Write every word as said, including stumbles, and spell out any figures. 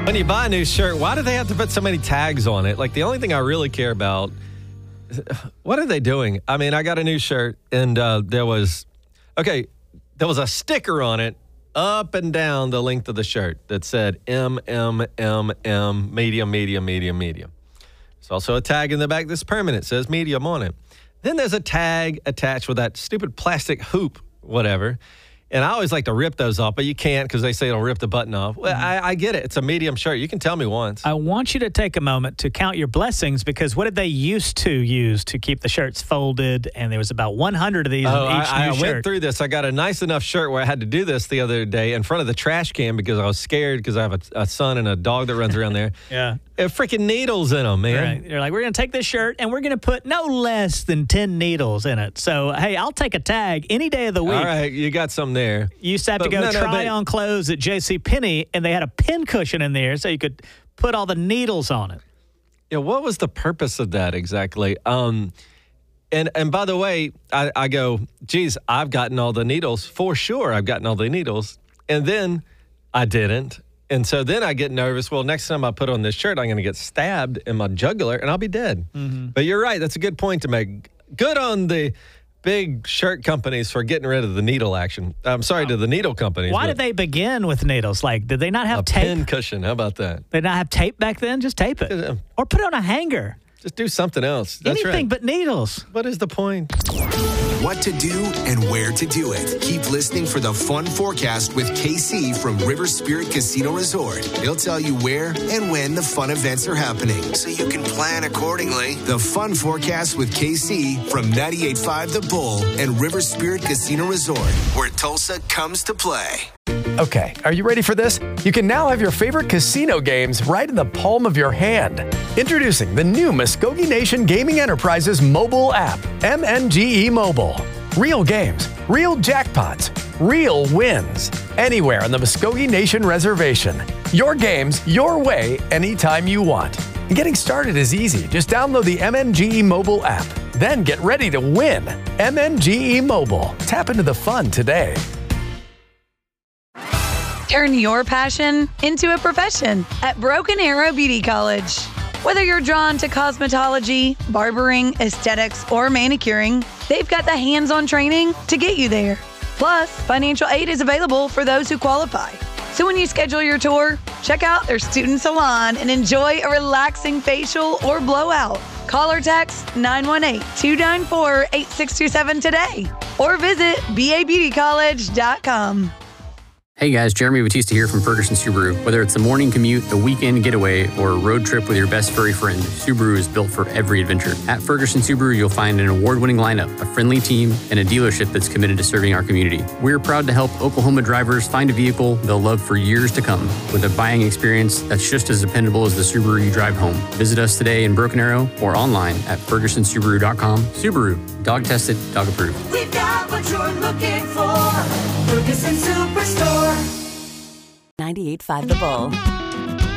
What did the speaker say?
When you buy a new shirt, why do they have to put so many tags on it? Like, the only thing I really care about, what are they doing? I mean, I got a new shirt, and uh, there was, okay, there was a sticker on it up and down the length of the shirt that said M, M, M, M, medium, medium, medium, medium. There's also a tag in the back that's permanent. It says medium on it. Then there's a tag attached with that stupid plastic hoop, whatever. And I always like to rip those off, but you can't because they say it'll rip the button off. Well, I, I get it. It's a medium shirt. You can tell me once. I want you to take a moment to count your blessings, because what did they used to use to keep the shirts folded? And there was about one hundred of these oh, in each I, new I shirt. went through this. I got a nice enough shirt where I had to do this the other day in front of the trash can because I was scared because I have a, a son and a dog that runs around there. Yeah. There are freaking needles in them, man. Right. They're like, we're going to take this shirt and we're going to put no less than ten needles in it. So, hey, I'll take a tag any day of the week. All right, you got some there. You used to have But to go no, no, try but- on clothes at JCPenney, and they had a pin cushion in there so you could put all the needles on it. Yeah, what was the purpose of that exactly? Um, and and by the way, I, I go, geez, I've gotten all the needles. For sure, I've gotten all the needles. And then I didn't. And so then I get nervous. Well, next time I put on this shirt, I'm going to get stabbed in my jugular, and I'll be dead. Mm-hmm. But you're right. That's a good point to make. Good on the big shirt companies for getting rid of the needle action. I'm sorry to the needle companies. Why did they begin with needles? Like, did they not have a tape? pin cushion. How about that? They not have tape back then? Just tape it. Uh, Or put it on a hanger. Just do something else. That's Anything right. but needles. What is the point? What to do and where to do it. Keep listening for the Fun Forecast with K C from River Spirit Casino Resort. It'll tell you where and when the fun events are happening, so you can plan accordingly. The Fun Forecast with K C from ninety-eight point five The Bull and River Spirit Casino Resort, where Tulsa comes to play. Okay, are you ready for this? You can now have your favorite casino games right in the palm of your hand. Introducing the new Muskogee Nation Gaming Enterprises mobile app, M N G E Mobile. Real games, real jackpots, real wins. Anywhere on the Muskogee Nation Reservation. Your games, your way, anytime you want. And getting started is easy. Just download the M N G E Mobile app. Then get ready to win. M N G E Mobile. Tap into the fun today. Turn your passion into a profession at Broken Arrow Beauty College. Whether you're drawn to cosmetology, barbering, aesthetics, or manicuring, they've got the hands-on training to get you there. Plus, financial aid is available for those who qualify. So when you schedule your tour, check out their student salon and enjoy a relaxing facial or blowout. Call or text nine one eight, two nine four, eight six two seven today or visit b a beauty college dot com. Hey guys, Jeremy Batista here from Ferguson Subaru. Whether it's a morning commute, a weekend getaway, or a road trip with your best furry friend, Subaru is built for every adventure. At Ferguson Subaru, you'll find an award-winning lineup, a friendly team, and a dealership that's committed to serving our community. We're proud to help Oklahoma drivers find a vehicle they'll love for years to come, with a buying experience that's just as dependable as the Subaru you drive home. Visit us today in Broken Arrow or online at ferguson subaru dot com. Subaru, dog tested, dog approved. We've got what you're looking for. Ferguson Superstore. ninety-eight point five The Bull.